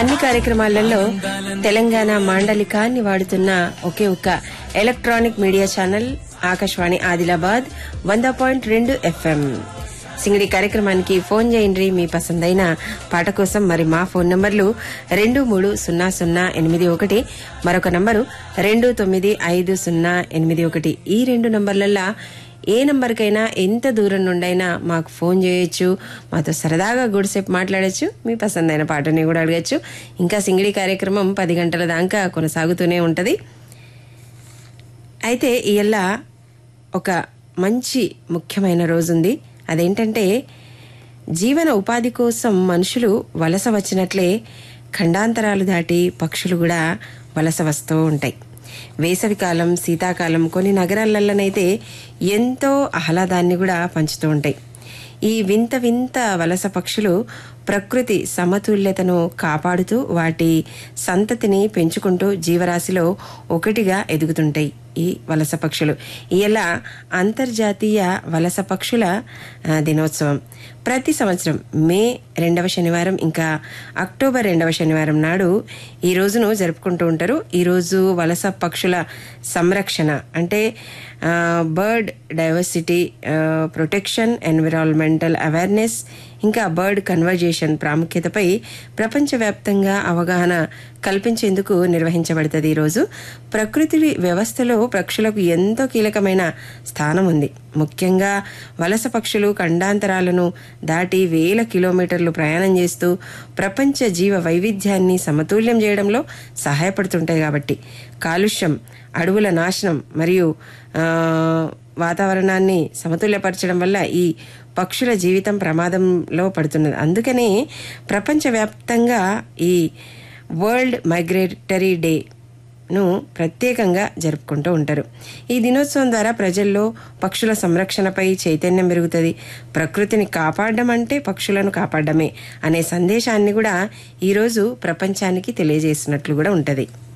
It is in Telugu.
అన్ని కార్యక్రమాలలో తెలంగాణ మాండలికాన్ని వాడుతున్న ఒకే ఒక్క electronic media channel Akashvani Adilabad 100.2 FM. సింగిడి కార్యక్రమానికి ఫోన్ చేయండి మీ పసందైన పాట కోసం. మరి మా ఫోన్ నంబర్లు 230081, మరొక నంబరు 295081. ఈ రెండు నంబర్లల్లా ఏ నంబర్కైనా ఎంత దూరం నుండైనా మాకు ఫోన్ చేయొచ్చు, మాతో సరదాగా గుడిసేపు మాట్లాడచ్చు, మీ పసందైన పాటని కూడా అడగచ్చు. ఇంకా సింగిడి కార్యక్రమం 10 గంటల దాకా కొనసాగుతూనే ఉంటది. అయితే ఇవాళ ఒక మంచి ముఖ్యమైన రోజుంది. అదేంటంటే జీవన ఉపాధి కోసం మనుషులు వలస వచ్చినట్లే ఖండాంతరాలు దాటి పక్షులు కూడా వలస వస్తూ ఉంటాయి. వేసవికాలం, శీతాకాలం కొన్ని నగరాలలోనైతే ఎంతో ఆహ్లాదాన్ని కూడా పంచుతూ ఉంటాయి. ఈ వింత వింత వలస పక్షులు ప్రకృతి సమతుల్యతను కాపాడుతూ వాటి సంతతిని పెంచుకుంటూ జీవరాశిలో ఒకటిగా ఎదుగుతుంటాయి ఈ వలస పక్షులు. ఇలా అంతర్జాతీయ వలస పక్షుల దినోత్సవం ప్రతి సంవత్సరం మే 2వ శనివారం ఇంకా అక్టోబర్ 2వ శనివారం నాడు ఈ రోజును జరుపుకుంటూ ఉంటారు. ఈరోజు వలస పక్షుల సంరక్షణ అంటే bird diversity protection, environmental awareness, ఇంకా బర్డ్ కన్వర్జేషన్ ప్రాముఖ్యతపై ప్రపంచవ్యాప్తంగా అవగాహన కల్పించేందుకు నిర్వహించబడుతుంది. ఈరోజు ప్రకృతి వ్యవస్థలో పక్షులకు ఎంతో కీలకమైన స్థానం ఉంది. ముఖ్యంగా వలస పక్షులు ఖండాంతరాలను దాటి వేల కిలోమీటర్లు ప్రయాణం చేస్తూ ప్రపంచ జీవ వైవిధ్యాన్ని సమతుల్యం చేయడంలో సహాయపడుతుంటాయి. కాబట్టి కాలుష్యం, అడవుల నాశనం మరియు వాతావరణాన్ని సమతుల్యపరచడం వల్ల ఈ పక్షుల జీవితం ప్రమాదంలో పడుతున్నది. అందుకనే ప్రపంచవ్యాప్తంగా ఈ వరల్డ్ మైగ్రేటరీ డేను ప్రత్యేకంగా జరుపుకుంటూ ఉంటారు. ఈ దినోత్సవం ద్వారా ప్రజల్లో పక్షుల సంరక్షణపై చైతన్యం పెరుగుతుంది. ప్రకృతిని కాపాడడం అంటే పక్షులను కాపాడడమే అనే సందేశాన్ని కూడా ఈరోజు ప్రపంచానికి తెలియజేసినట్లు కూడా ఉంటుంది.